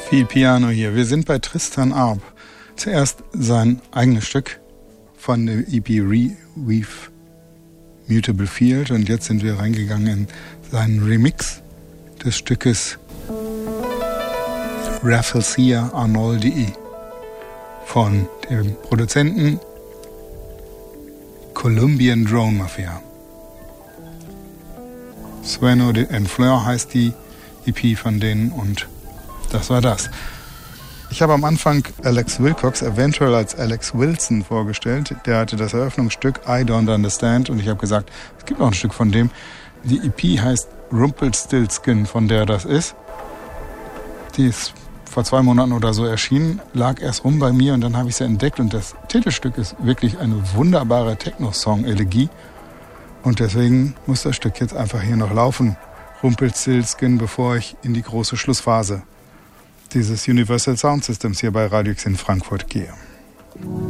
Viel Piano hier. Wir sind bei Tristan Arp. Zuerst sein eigenes Stück von der EP Reweave Mutable Field und jetzt sind wir reingegangen in seinen Remix des Stückes Rafflesia Arnoldi von dem Produzenten Colombian Drone Mafia. Sueno de Fleur heißt die EP von denen und das war das. Ich habe am Anfang Alex Wilcox eventuell als Alex Wilson vorgestellt. Der hatte das Eröffnungsstück I Don't Understand und ich habe gesagt, es gibt noch ein Stück von dem. Die EP heißt Rumpelstiltskin, von der das ist. Die ist vor 2 Monaten oder so erschienen, lag erst rum bei mir und dann habe ich sie entdeckt und das Titelstück ist wirklich eine wunderbare Techno-Song-Elegie und deswegen muss das Stück jetzt einfach hier noch laufen. Rumpelstiltskin, bevor ich in die große Schlussphase dieses Universal Sound Systems hier bei Radio X in Frankfurt gehe.